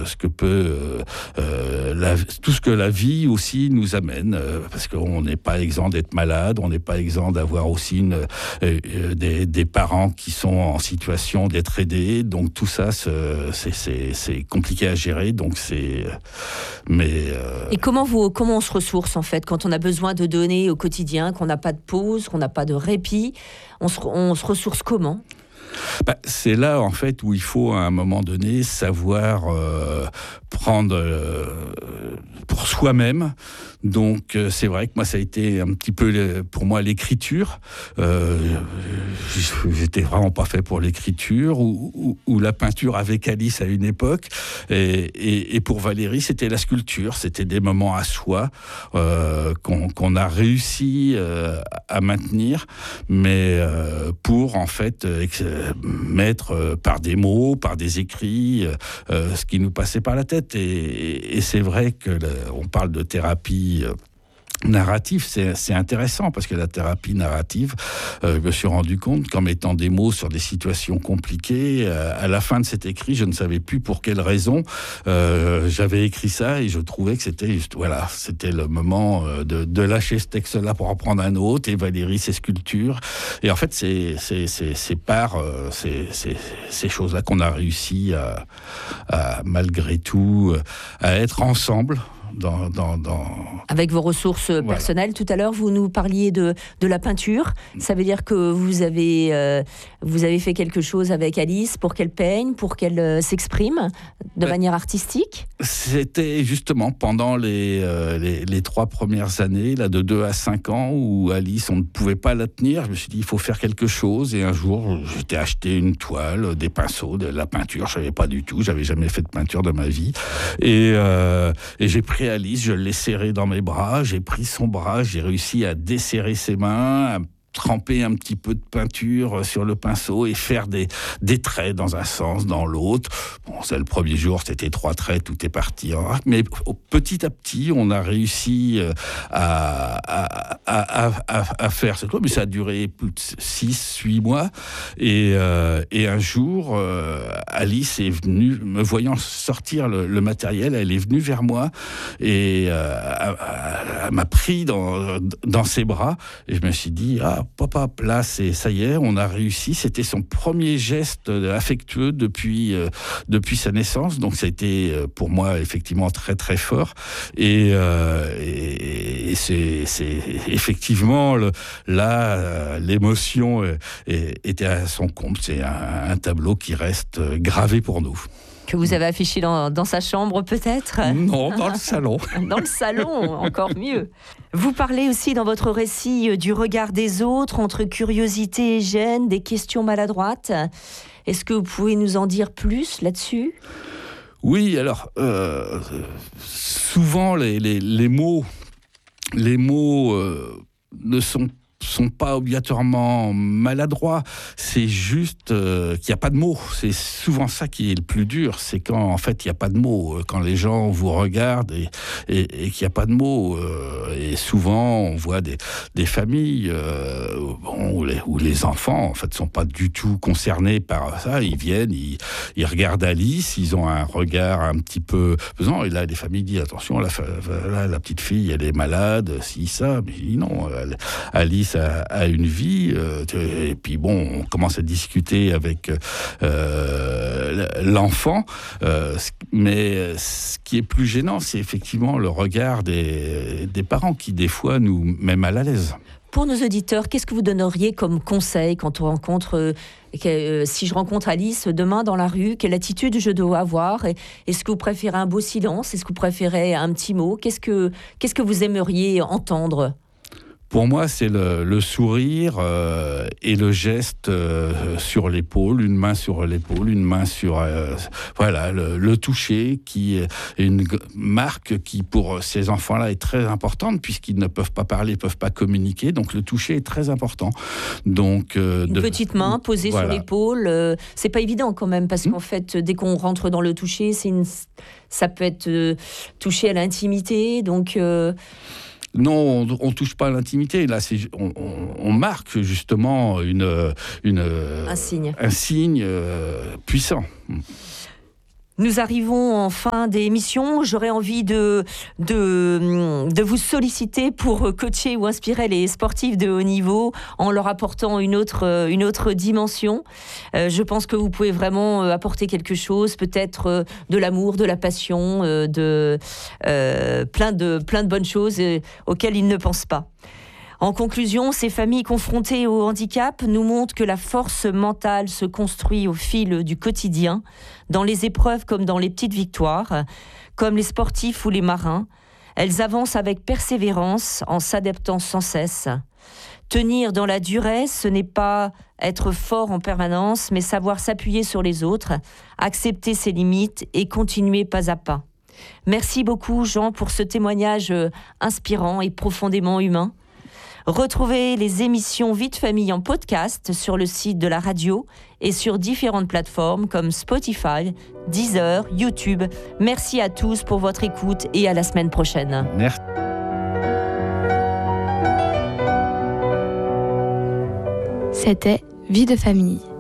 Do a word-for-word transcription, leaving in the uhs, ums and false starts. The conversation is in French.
que ce que peut euh, euh, la, tout ce que la vie aussi nous amène, euh, parce qu'on n'est pas exempt d'être malade, on n'est pas exempt d'avoir aussi une, euh, des, des parents qui sont en situation d'être aidés. Donc tout ça, c'est, c'est, c'est compliqué à gérer. Donc c'est, mais euh... et comment vous, comment on se ressource en fait quand on a besoin de donner au quotidien, qu'on n'a pas de pause, qu'on n'a pas de répit, on se, on se ressource comment? Bah, c'est là en fait où il faut à un moment donné savoir euh, prendre euh, pour soi-même. Donc euh, c'est vrai que moi ça a été un petit peu pour moi l'écriture. Euh, j'étais vraiment pas fait pour l'écriture ou, ou, ou la peinture avec Alice à une époque. Et, et, et pour Valérie c'était la sculpture. C'était des moments à soi euh, qu'on, qu'on a réussi euh, à maintenir, mais euh, pour en fait ex- mettre euh, par des mots, par des écrits, euh, ce qui nous passait par la tête. Et, et c'est vrai que le, on parle de thérapie euh, narrative, c'est, c'est intéressant parce que la thérapie narrative, euh, je me suis rendu compte qu'en mettant des mots sur des situations compliquées, euh, à la fin de cet écrit, je ne savais plus pour quelle raison euh, j'avais écrit ça et je trouvais que c'était juste, voilà, c'était le moment euh, de, de lâcher ce texte-là pour en prendre un autre et Valérie, ses sculptures. Et en fait, c'est, c'est, c'est, c'est par euh, c'est, c'est, ces choses-là qu'on a réussi à, à, malgré tout, à être ensemble. Dans, dans, dans... Avec vos ressources voilà. personnelles. Tout à l'heure, vous nous parliez de, de la peinture. Ça veut dire que vous avez, euh, vous avez fait quelque chose avec Alice pour qu'elle peigne, pour qu'elle euh, s'exprime de ouais. manière artistique? C'était justement pendant les, euh, les, les trois premières années, là, de deux à cinq ans, où Alice, on ne pouvait pas la tenir. Je me suis dit, il faut faire quelque chose. Et un jour, j'étais acheté une toile, des pinceaux, de la peinture. Je ne savais pas du tout. Je n'avais jamais fait de peinture de ma vie. Et, euh, et j'ai pris Alice, je l'ai serrée dans mes bras, j'ai pris son bras, j'ai réussi à desserrer ses mains, à tremper un petit peu de peinture sur le pinceau et faire des, des traits dans un sens, dans l'autre. Bon, c'est le premier jour, c'était trois traits, tout est parti. Hein. Mais petit à petit, on a réussi à, à, à, à, à faire cette chose. Mais ça a duré plus de six, huit mois. Et, euh, et un jour, euh, Alice est venue, me voyant sortir le, le matériel, elle est venue vers moi et euh, elle, elle m'a pris dans, dans ses bras. Et je me suis dit, ah, papa, là, c'est, ça y est, on a réussi. C'était son premier geste affectueux depuis, euh, depuis sa naissance. Donc, ça a été euh, pour moi, effectivement, très, très fort. Et, euh, et, et c'est, c'est effectivement, le, là, euh, l'émotion euh, était à son comble. C'est un, un tableau qui reste gravé pour nous. Que vous avez affiché dans, dans sa chambre, peut-être ? Non, dans le salon. Dans le salon, encore mieux. Vous parlez aussi dans votre récit du regard des autres, entre curiosité et gêne, des questions maladroites. Est-ce que vous pouvez nous en dire plus là-dessus ? Oui, alors, euh, souvent, les, les, les mots, les mots euh, ne sont pas sont pas obligatoirement maladroits, c'est juste euh, qu'il n'y a pas de mots. C'est souvent ça qui est le plus dur, c'est quand en fait il n'y a pas de mots, quand les gens vous regardent et, et, et qu'il n'y a pas de mots. Euh, et souvent on voit des, des familles euh, bon, où, les, où les enfants en fait sont pas du tout concernés par ça, ils viennent, ils, ils regardent Alice, ils ont un regard un petit peu pesant, et là les familles disent attention, la, la, la petite fille elle est malade, si ça, mais non, elle, Alice A, a une vie, euh, et puis bon, on commence à discuter avec euh, l'enfant, euh, mais ce qui est plus gênant, c'est effectivement le regard des, des parents qui, des fois, nous met mal à l'aise. Pour nos auditeurs, qu'est-ce que vous donneriez comme conseil quand on rencontre, euh, que, euh, si je rencontre Alice demain dans la rue, quelle attitude je dois avoir ? Est-ce que vous préférez un beau silence ? Est-ce que vous préférez un petit mot ? Qu'est-ce que, qu'est-ce que vous aimeriez entendre ? Pour moi, c'est le, le sourire euh, et le geste euh, sur l'épaule, une main sur l'épaule, une main sur... Euh, voilà, le, le toucher, qui est une marque qui, pour ces enfants-là, est très importante, puisqu'ils ne peuvent pas parler, ne peuvent pas communiquer, donc le toucher est très important. Donc, euh, une de... petite main posée voilà. sur l'épaule, euh, c'est pas évident quand même, parce mmh. qu'en fait, dès qu'on rentre dans le toucher, c'est une... ça peut être euh, touché à l'intimité, donc... Euh... Non, on ne touche pas à l'intimité. Là, c'est, on, on, on marque justement une, une, un signe, un signe euh, puissant. Nous arrivons en fin d'émission. J'aurais envie de, de, de vous solliciter pour coacher ou inspirer les sportifs de haut niveau en leur apportant une autre, une autre dimension. Euh, je pense que vous pouvez vraiment apporter quelque chose, peut-être de l'amour, de la passion, de, euh, plein de, plein de bonnes choses auxquelles ils ne pensent pas. En conclusion, ces familles confrontées au handicap nous montrent que la force mentale se construit au fil du quotidien, dans les épreuves comme dans les petites victoires, comme les sportifs ou les marins. Elles avancent avec persévérance en s'adaptant sans cesse. Tenir dans la durée, ce n'est pas être fort en permanence, mais savoir s'appuyer sur les autres, accepter ses limites et continuer pas à pas. Merci beaucoup, Jean, pour ce témoignage inspirant et profondément humain. Retrouvez les émissions Vie de famille en podcast sur le site de la radio et sur différentes plateformes comme Spotify, Deezer, YouTube. Merci à tous pour votre écoute et à la semaine prochaine. Merci. C'était Vie de famille.